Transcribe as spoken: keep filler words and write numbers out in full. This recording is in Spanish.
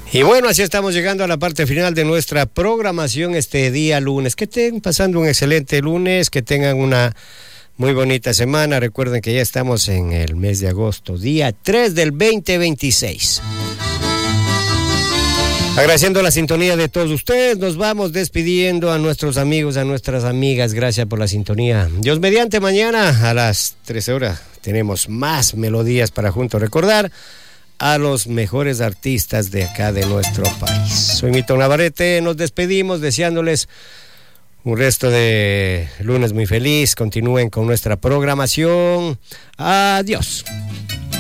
Y bueno, así estamos llegando a la parte final de nuestra programación este día lunes. Que estén pasando un excelente lunes, que tengan una muy bonita semana. Recuerden que ya estamos en el mes de agosto, día tres del veinte veintiséis. Agradeciendo la sintonía de todos ustedes, nos vamos despidiendo a nuestros amigos, a nuestras amigas. Gracias por la sintonía. Dios mediante, mañana a las trece horas tenemos más melodías para juntos recordar a los mejores artistas de acá de nuestro país. Soy Milton Navarrete, nos despedimos deseándoles un resto de lunes muy feliz. Continúen con nuestra programación. Adiós.